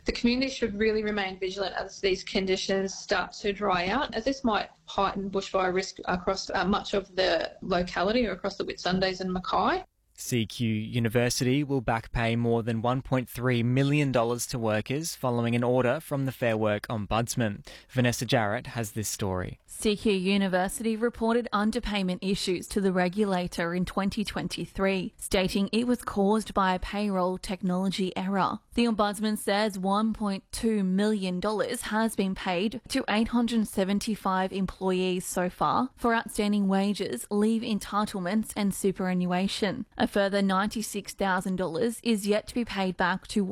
The community should really remain vigilant as these conditions start to dry out, as this might heighten bushfire risk across much of the locality or across the Whitsundays and Mackay. CQ University will back pay more than $1.3 million to workers following an order from the Fair Work Ombudsman. Vanessa Jarrett has this story. CQ University reported underpayment issues to the regulator in 2023, stating it was caused by a payroll technology error. The Ombudsman says $1.2 million has been paid to 875 employees so far for outstanding wages, leave entitlements and superannuation. A further $96,000 is yet to be paid back to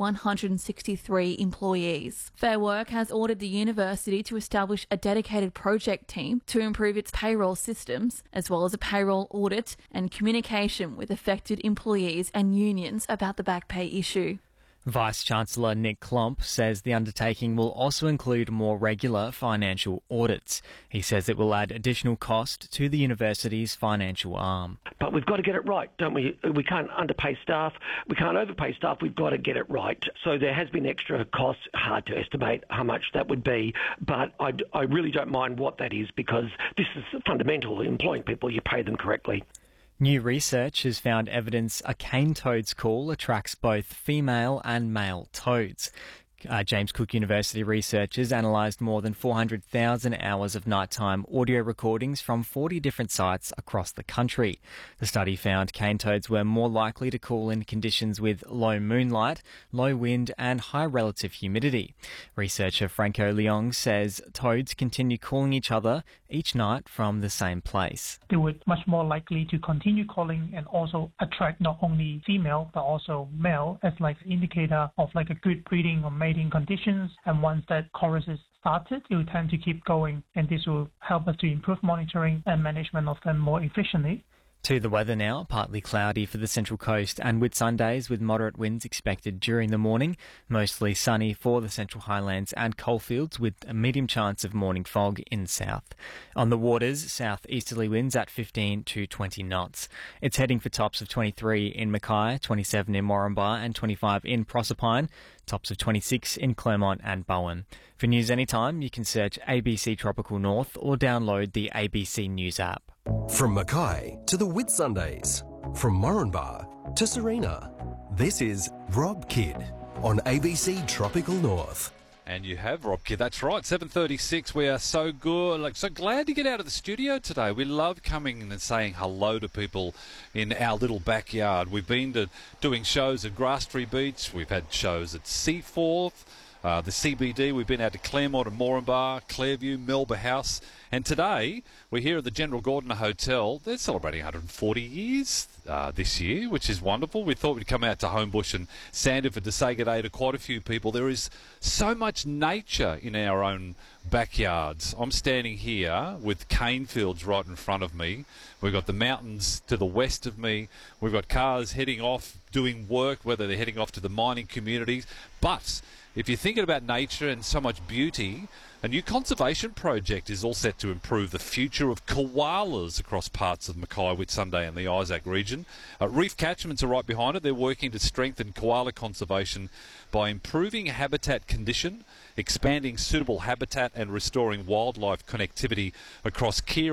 163 employees. Fair Work has ordered the university to establish a dedicated project team to improve its payroll systems, as well as a payroll audit and communication with affected employees and unions about the back pay issue. Vice-Chancellor Nick Klomp says the undertaking will also include more regular financial audits. He says it will add additional cost to the university's financial arm. But we've got to get it right, don't we? We can't underpay staff, we can't overpay staff, we've got to get it right. So there has been extra costs, hard to estimate how much that would be, but I really don't mind what that is because this is fundamental. Employing people, you pay them correctly. New research has found evidence a cane toad's call attracts both female and male toads. James Cook University researchers analysed more than 400,000 hours of nighttime audio recordings from 40 different sites across the country. The study found cane toads were more likely to call in conditions with low moonlight, low wind and high relative humidity. Researcher Franco Leong says toads continue calling each other each night from the same place. They were much more likely to continue calling and also attract not only female but also male as like an indicator of like a good breeding or mating conditions, and once that chorus is started, it will tend to keep going, and this will help us to improve monitoring and management of them more efficiently. To the weather now, partly cloudy for the Central Coast and Whitsundays with moderate winds expected during the morning. Mostly sunny for the Central Highlands and coalfields with a medium chance of morning fog in south. On the waters, south-easterly winds at 15 to 20 knots. It's heading for tops of 23 in Mackay, 27 in Moranbah and 25 in Proserpine. Tops of 26 in Clermont and Bowen. For news anytime, you can search ABC Tropical North or download the ABC News app. From Mackay to the Whitsundays, from Moranbah to Serena, this is Rob Kidd on ABC Tropical North. And you have, Rob Kidd, that's right, 7:36. We are so good, so glad to get out of the studio today. We love coming and saying hello to people in our little backyard. We've been to doing shows at Grasstree Beach. We've had shows at Seaforth, the CBD. We've been out to Claremont and Moranbah, Clairview, Melba House. And today, we're here at the General Gordon Hotel. They're celebrating 140 years this year, which is wonderful. We thought we'd come out to Homebush and Sandiford to say good day to quite a few people. There is so much nature in our own backyards. I'm standing here with cane fields right in front of me. We've got the mountains to the west of me. We've got cars heading off doing work, whether they're heading off to the mining communities. But if you're thinking about nature and so much beauty, a new conservation project is all set to improve the future of koalas across parts of Mackay, Whitsunday and the Isaac region. Reef catchments are right behind it. They're working to strengthen koala conservation by improving habitat condition, expanding suitable habitat and restoring wildlife connectivity across key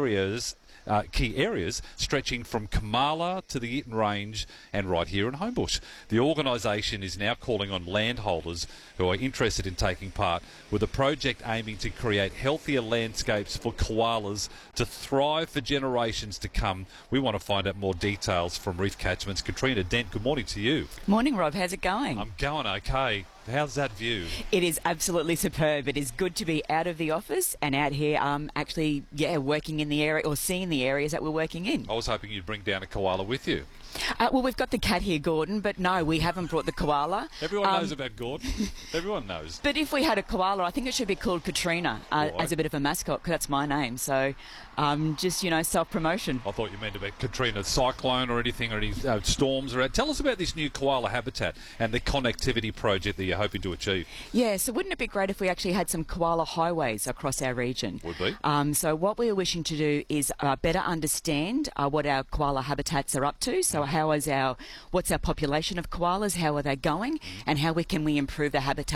areas stretching from Kamala to the Eaton Range and right here in Homebush. The organisation is now calling on landholders who are interested in taking part with a project aiming to create healthier landscapes for koalas to thrive for generations to come. We want to find out more details from Reef Catchments. Katrina Dent, good morning to you. Morning, Rob. How's it going? I'm going okay. How's that view? It is absolutely superb. It is good to be out of the office and out here working in the area or seeing the areas that we're working in. I was hoping you'd bring down a koala with you. Well, we've got the cat here, Gordon, but no, we haven't brought the koala. Everyone knows about Gordon. Everyone knows. But if we had a koala, I think it should be called Katrina as a bit of a mascot, because that's my name. So just, self-promotion. I thought you meant about Katrina cyclone or anything, or any storms around. Tell us about this new koala habitat and the connectivity project that you're hoping to achieve. Yeah, so wouldn't it be great if we actually had some koala highways across our region? Would be. So what we're wishing to do is better understand what our koala habitats are up to. So what's our population of koalas, how are they going, and how can we improve the habitat